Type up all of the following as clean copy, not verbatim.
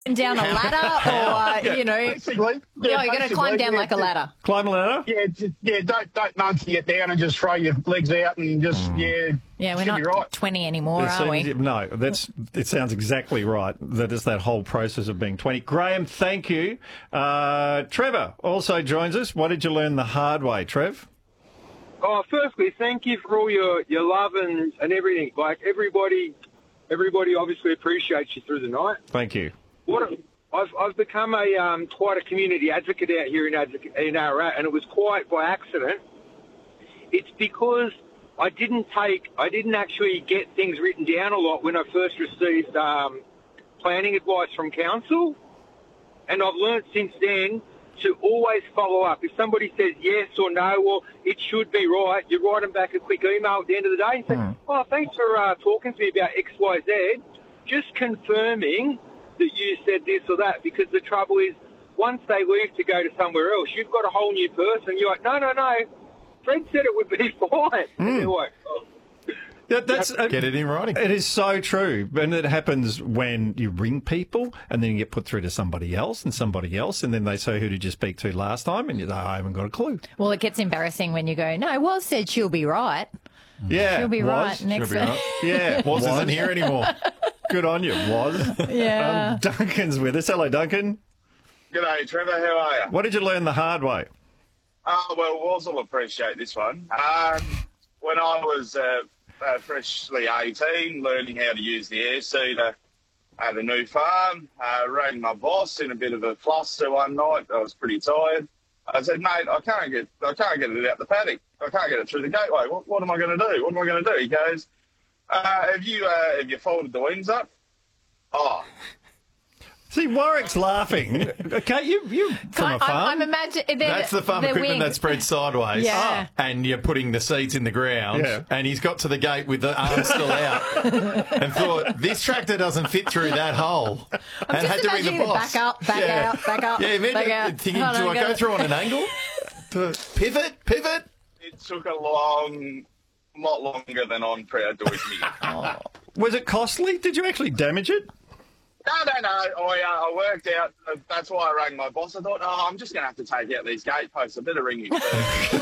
Down a ladder, or Basically. you're going to climb down like a ladder. Climb a ladder? Don't monkey it down and just throw your legs out and just, Yeah, we're not right. 20 anymore, are we? No, it sounds exactly right. That is that whole process of being 20. Graham, thank you. Trevor also joins us. What did you learn the hard way, Trev? Oh, firstly, thank you for all your love and everything. Like, everybody obviously appreciates you through the night. Thank you. I've become quite a community advocate out here in Ararat, and it was quite by accident. It's because I didn't actually get things written down a lot when I first received planning advice from council, and I've learnt since then to always follow up. If somebody says yes or no, or it should be right, you write them back a quick email at the end of the day and say, "Oh, thanks for talking to me about X, Y, Z. Just confirming that you said this or that," because the trouble is, once they leave to go to somewhere else, you've got a whole new person. You're like, no, Fred said it would be fine. And they're like, oh. Get it in writing. It is so true. And it happens when you ring people and then you get put through to somebody else, and then they say, "Who did you speak to last time?" And you say, "I haven't got a clue." Well, it gets embarrassing when you go, "No, Was said she'll be right." Yeah. She'll be right next She'll be right. Yeah. Was isn't here anymore. Good on you, Was. Yeah. Duncan's with us. Hello, Duncan. G'day, Trevor. How are you? What did you learn the hard way? Well, Woz will appreciate this one. When I was freshly 18, learning how to use the air seeder at a new farm, rang my boss in a bit of a fluster one night. I was pretty tired. I said, "Mate, I can't get it out the paddock. I can't get it through the gateway. What am I going to do? What am I going to do?" He goes, have you folded the wings up?" Oh. See, Warwick's laughing. Okay, you from a farm. I'm imagining That's the farm equipment that spreads sideways. Yeah. And you're putting the seeds in the ground. Yeah. And he's got to the gate with the arms still out and thought, this tractor doesn't fit through that hole. I'm and just had to ring the imagining boss. back up, back out, back up, Yeah, back out. thinking, Hold do on, I go through on an angle? Pivot? It took a lot longer than I'm proud to admit. Was it costly? Did you actually damage it? No. I worked out. That's why I rang my boss. I thought, I'm just going to have to take out these gate posts. I better ring you first.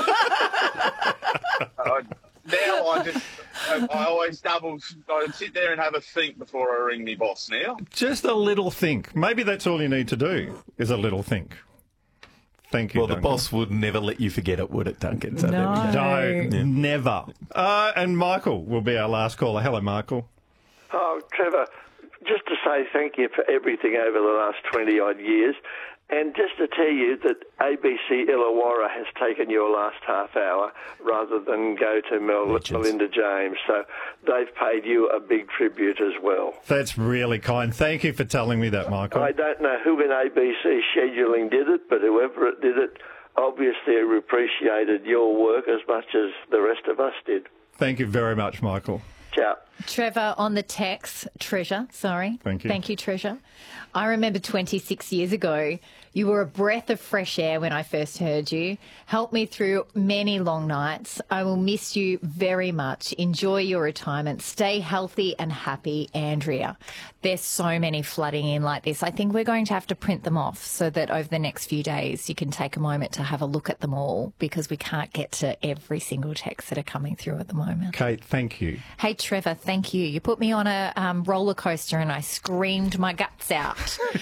Now I always I sit there and have a think before I ring my boss now. Just a little think. Maybe that's all you need to do, is a little think. Thank you, Well, Duncan. the boss would never let you forget it, would it, Duncan? So No. there we go. No, never. And Michael will be our last caller. Hello, Michael. Oh, Trevor, just to say thank you for everything over the last 20-odd years, and just to tell you that ABC Illawarra has taken your last half hour rather than go to Melinda James, so they've paid you a big tribute as well. That's really kind. Thank you for telling me that, Michael. I don't know who in ABC scheduling did it, but whoever it did it obviously appreciated your work as much as the rest of us did. Thank you very much, Michael. Ciao. Trevor on the text, Treasure, sorry. Thank you. Thank you, Treasure. I remember 26 years ago, you were a breath of fresh air when I first heard you. Helped me through many long nights. I will miss you very much. Enjoy your retirement. Stay healthy and happy, Andrea. There's so many flooding in like this. I think we're going to have to print them off so that over the next few days you can take a moment to have a look at them all, because we can't get to every single text that are coming through at the moment. Kate, thank you. Hey, Trevor, thank you. You put me on a roller coaster and I screamed my guts out.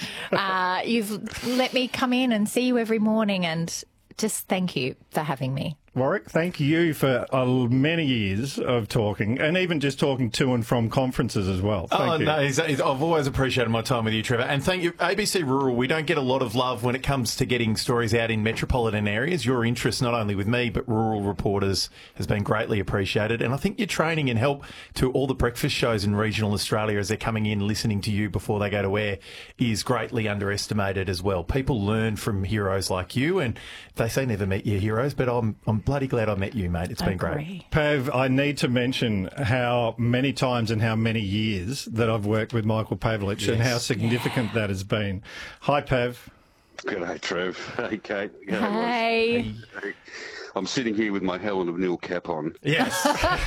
You've let me come in and see you every morning, and just thank you for having me. Warwick, thank you for many years of talking, and even just talking to and from conferences as well. Thank you. No, I've always appreciated my time with you, Trevor. And thank you. ABC Rural, we don't get a lot of love when it comes to getting stories out in metropolitan areas. Your interest, not only with me, but rural reporters, has been greatly appreciated. And I think your training and help to all the breakfast shows in regional Australia as they're coming in, listening to you before they go to air, is greatly underestimated as well. People learn from heroes like you, and they say never meet your heroes, but I'm bloody glad I met you, mate. It's been great. Pav, I need to mention how many times and how many years that I've worked with Michael Pavlich and how significant that has been. Hi, Pav. G'day, Trev. Hey, Kate. Hey. I'm sitting here with my Helen of Neil cap on. Yes.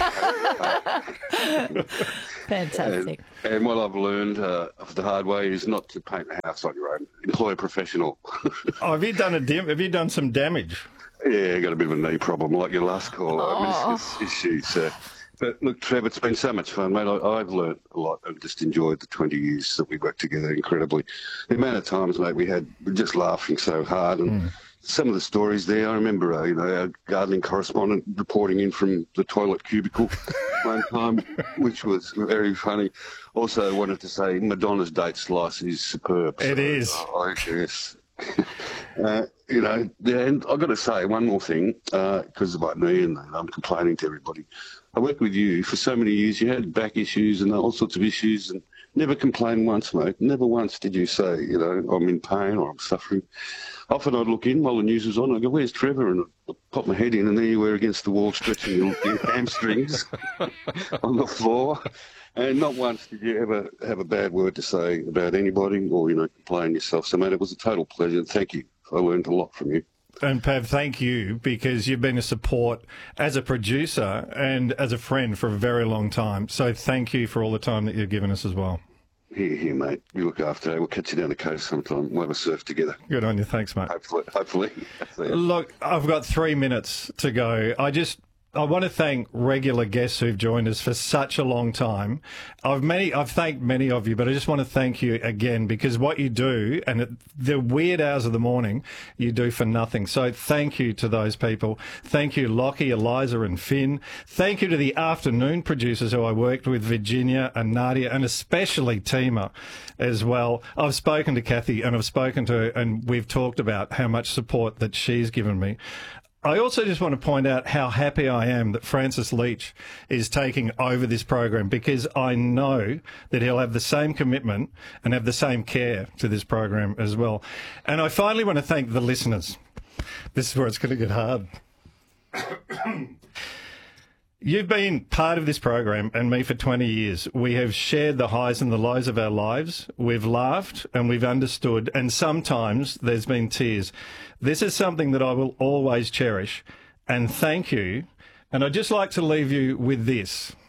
Fantastic. And what I've learned of the hard way is not to paint a house on your own. Employ a professional. Oh, have you done some damage? Yeah, I got a bit of a knee problem, like your last call. Issues. But look, Trevor, it's been so much fun, mate. I've learnt a lot and just enjoyed the 20 years that we worked together incredibly. The amount of times, mate, we're just laughing so hard. And some of the stories there, I remember, our gardening correspondent reporting in from the toilet cubicle one time, which was very funny. Also, wanted to say Madonna's date slice is superb. It is. I guess. And I've got to say one more thing, because of my knee, and I'm complaining to everybody. I worked with you for so many years. You had back issues and all sorts of issues, and never complained once, mate. Never once did you say, I'm in pain or I'm suffering. Often I'd look in while the news was on. I'd go, "Where's Trevor?" And I'd pop my head in, and there you were against the wall, stretching your hamstrings on the floor. And not once did you ever have a bad word to say about anybody or, complain yourself. So, mate, it was a total pleasure. Thank you. I learned a lot from you. And Pav, thank you, because you've been a support as a producer and as a friend for a very long time. So thank you for all the time that you've given us as well. Here, mate. You look after it. We'll catch you down the coast sometime. We'll have a surf together. Good on you. Thanks, mate. Hopefully. Look, I've got 3 minutes to go. I want to thank regular guests who've joined us for such a long time. I've thanked many of you, but I just want to thank you again, because what you do, and at the weird hours of the morning, you do for nothing. So thank you to those people. Thank you, Lockie, Eliza and Finn. Thank you to the afternoon producers who I worked with, Virginia and Nadia, and especially Tima as well. I've spoken to Kathy and I've spoken to her, and we've talked about how much support that she's given me. I also just want to point out how happy I am that Francis Leach is taking over this program, because I know that he'll have the same commitment and have the same care to this program as well. And I finally want to thank the listeners. This is where it's going to get hard. You've been part of this program and me for 20 years. We have shared the highs and the lows of our lives. We've laughed and we've understood, and sometimes there's been tears. This is something that I will always cherish, and thank you. And I'd just like to leave you with this.